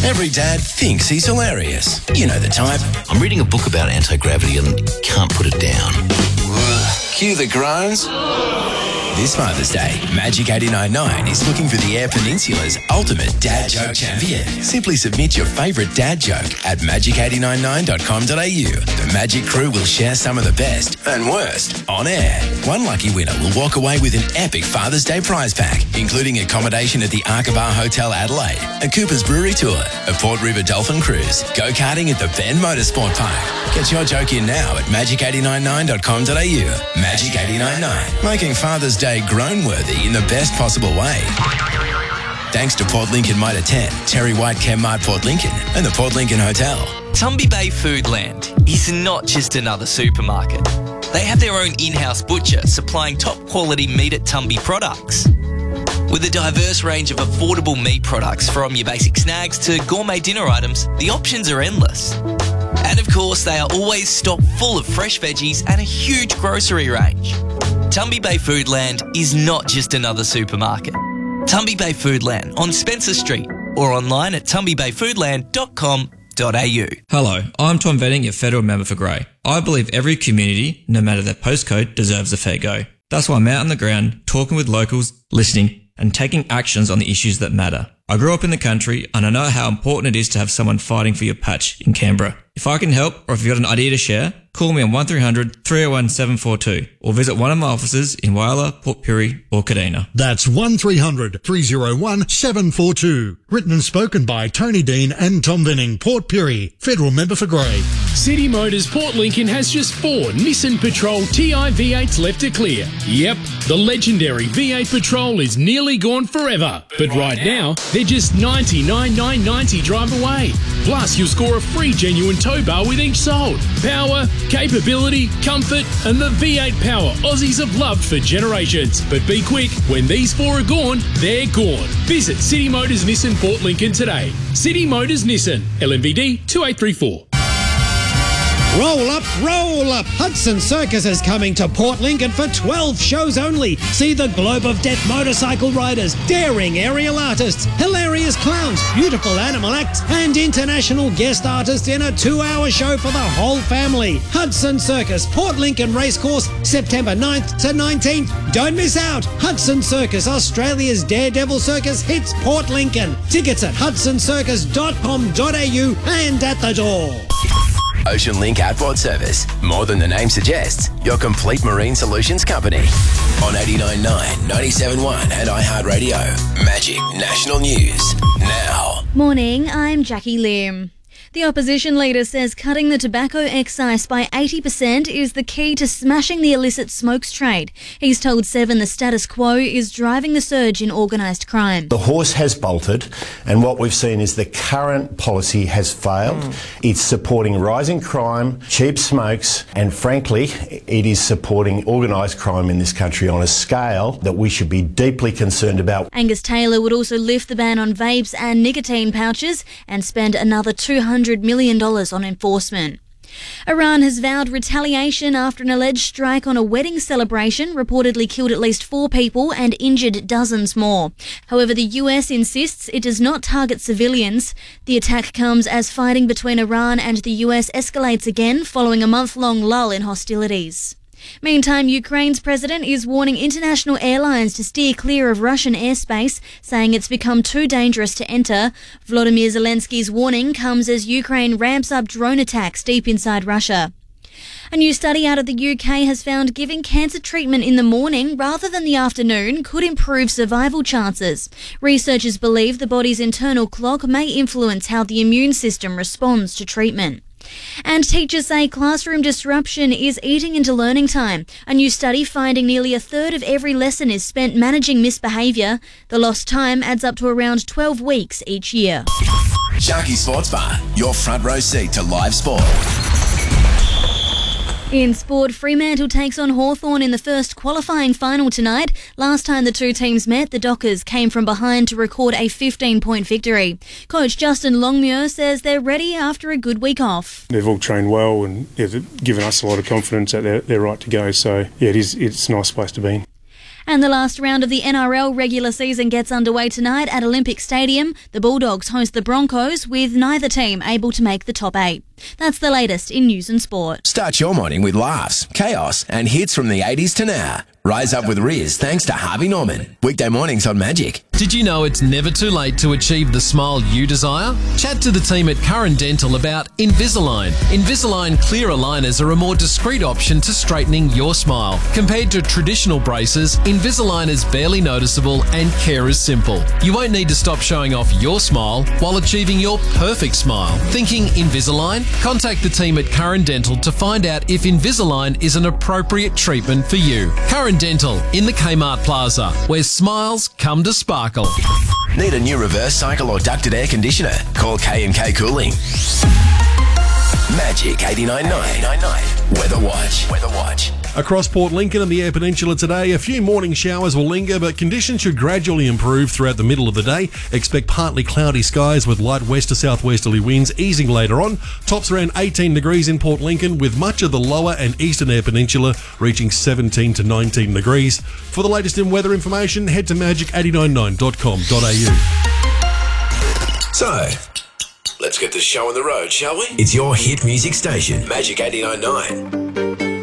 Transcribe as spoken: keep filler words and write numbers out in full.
Every dad thinks he's hilarious. You know the type. I'm reading a book about anti-gravity and can't put it down. Cue the groans. This Father's Day, Magic eighty-nine point nine is looking for the Eyre Peninsula's ultimate dad joke champion. Simply submit your favourite dad joke at magic eight nine nine dot com dot a u. The Magic crew will share some of the best and worst on air. One lucky winner will walk away with an epic Father's Day prize pack, including accommodation at the Arkabar Hotel Adelaide, a Cooper's Brewery tour, a Port River Dolphin cruise, go-karting at the Bend Motorsport Park. Get your joke in now at magic eight nine nine dot com dot a u. Magic eighty-nine point nine, making Father's Day grown-worthy in the best possible way. Thanks to Port Lincoln Motor ten, Terry White Chemmart Port Lincoln and the Port Lincoln Hotel. Tumby Bay Foodland is not just another supermarket. They have their own in-house butcher supplying top-quality meat at Tumby products. With a diverse range of affordable meat products from your basic snacks to gourmet dinner items, the options are endless. And of course, they are always stocked full of fresh veggies and a huge grocery range. Tumby Bay Foodland is not just another supermarket. Tumby Bay Foodland on Spencer Street or online at tumby bay foodland dot com dot a u. Hello, I'm Tom Venning, your federal member for Grey. I believe every community, no matter their postcode, deserves a fair go. That's why I'm out on the ground, talking with locals, listening, and taking actions on the issues that matter. I grew up in the country and I know how important it is to have someone fighting for your patch in Canberra. If I can help or if you've got an idea to share, call me on one three hundred, three oh one, seven four two or visit one of my offices in Whyalla, Port Pirie or Kadina. That's one three hundred, three oh one, seven four two. Written and spoken by Tony Dean and Tom Venning, Port Pirie, federal member for Grey. City Motors Port Lincoln has just four Nissan Patrol T I V eights left to clear. Yep, the legendary V eight Patrol is nearly gone forever. But right now, they're just ninety-nine thousand nine hundred ninety dollars drive away. Plus, you'll score a free genuine tow bar with each sold. Power, capability, comfort, and the V eight power Aussies have loved for generations. But be quick, when these four are gone, they're gone. Visit City Motors Nissan Port Lincoln today. City Motors Nissan, L M V D two eight three four. Roll up, roll up! Hudson Circus is coming to Port Lincoln for twelve shows only. See the Globe of Death motorcycle riders, daring aerial artists, hilarious clowns, beautiful animal acts, and international guest artists in a two-hour show for the whole family. Hudson Circus, Port Lincoln Racecourse, September ninth to nineteenth. Don't miss out! Hudson Circus, Australia's Daredevil Circus, hits Port Lincoln. Tickets at hudson circus dot com dot a u and at the door. Ocean Link Outboard Service. More than the name suggests, your complete marine solutions company. On eighty-nine point nine, ninety-seven point one and iHeartRadio. Magic National News. Now. Morning, I'm Jackie Lim. The opposition leader says cutting the tobacco excise by eighty percent is the key to smashing the illicit smokes trade. He's told Seven the status quo is driving the surge in organised crime. The horse has bolted, and what we've seen is the current policy has failed. Mm. It's supporting rising crime, cheap smokes, and frankly, it is supporting organised crime in this country on a scale that we should be deeply concerned about. Angus Taylor would also lift the ban on vapes and nicotine pouches and spend another two hundred million dollars on enforcement. Iran has vowed retaliation after an alleged strike on a wedding celebration reportedly killed at least four people and injured dozens more. However, the U S insists it does not target civilians. The attack comes as fighting between Iran and the U S escalates again following a month-long lull in hostilities. Meantime, Ukraine's president is warning international airlines to steer clear of Russian airspace, saying it's become too dangerous to enter. Volodymyr Zelensky's warning comes as Ukraine ramps up drone attacks deep inside Russia. A new study out of the U K has found giving cancer treatment in the morning rather than the afternoon could improve survival chances. Researchers believe the body's internal clock may influence how the immune system responds to treatment. And teachers say classroom disruption is eating into learning time. A new study finding nearly a third of every lesson is spent managing misbehaviour. The lost time adds up to around twelve weeks each year. Sharky Sports Bar, your front row seat to live sport. In sport, Fremantle takes on Hawthorn in the first qualifying final tonight. Last time the two teams met, the Dockers came from behind to record a fifteen-point victory. Coach Justin Longmuir says they're ready after a good week off. They've all trained well and yeah, they've given us a lot of confidence that they're, they're right to go. So, yeah, it is, it's a nice place to be in. And the last round of the N R L regular season gets underway tonight at Olympic Stadium. The Bulldogs host the Broncos, with neither team able to make the top eight. That's the latest in news and sport. Start your morning with laughs, chaos, and hits from the eighties to now. Rise up with Riz thanks to Harvey Norman. Weekday mornings on Magic. Did you know it's never too late to achieve the smile you desire? Chat to the team at Curran Dental about Invisalign. Invisalign clear aligners are a more discreet option to straightening your smile. Compared to traditional braces, Invisalign is barely noticeable and care is simple. You won't need to stop showing off your smile while achieving your perfect smile. Thinking Invisalign? Contact the team at Curran Dental to find out if Invisalign is an appropriate treatment for you. Curran Dental in the Kmart Plaza, where smiles come to sparkle. Need a new reverse cycle or ducted air conditioner? Call K and K Cooling. Magic eighty-nine point nine. Weather Watch. Weather Watch. Across Port Lincoln and the Eyre Peninsula today, a few morning showers will linger, but conditions should gradually improve throughout the middle of the day. Expect partly cloudy skies with light west to southwesterly winds easing later on. Tops around eighteen degrees in Port Lincoln, with much of the lower and eastern Eyre Peninsula reaching seventeen to nineteen degrees. For the latest in weather information, head to magic eight nine nine dot com dot a u. So, let's get this show on the road, shall we? It's your hit music station, Magic eighty-nine point nine.